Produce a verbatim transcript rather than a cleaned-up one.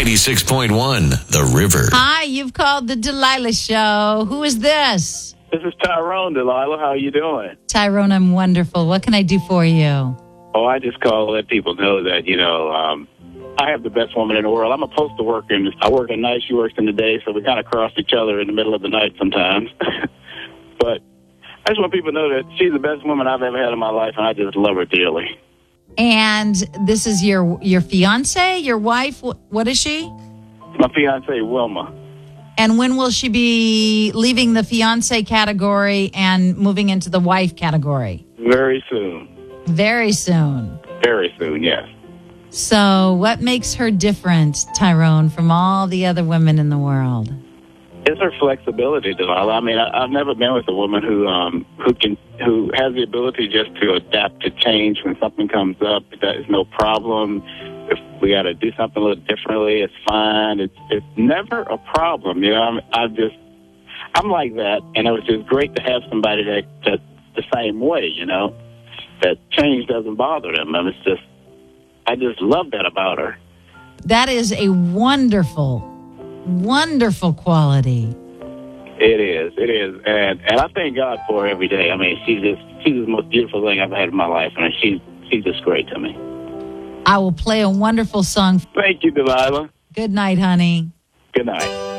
eighty-six point one, The River. Hi, you've called the Delilah Show. Who is this? This is Tyrone, Delilah. How are you doing? Tyrone, I'm wonderful. What can I do for you? Oh, I just call to let people know that, you know, um, I have the best woman in the world. I'm a postal worker, and I work at night, she works in the day, so we kind of cross each other in the middle of the night sometimes. But I just want people to know that she's the best woman I've ever had in my life, and I just love her dearly. And this is your your fiance, your wife? What is she? My fiance, Wilma. And when will she be leaving the fiance category and moving into the wife category? Very soon. Very soon. Very soon, yes. So what makes her different, Tyrone, from all the other women in the world? It's her flexibility, Delilah. I mean, I, I've never been with a woman who um, who can who has the ability just to adapt to change when something comes up. That is no problem. If we got to do something a little differently, it's fine. It's it's never a problem. You know, I'm, I just I'm like that, and it was just great to have somebody that that's the same way. You know, that change doesn't bother them. I mean, it's just I just love that about her. That is a wonderful, wonderful quality. It is, it is, and and I thank God for her every day. I mean, she's just she's the most beautiful thing I've had in my life, and she's she's just great to me. I will play a wonderful song. Thank you, Delilah. Good night, honey. Good night.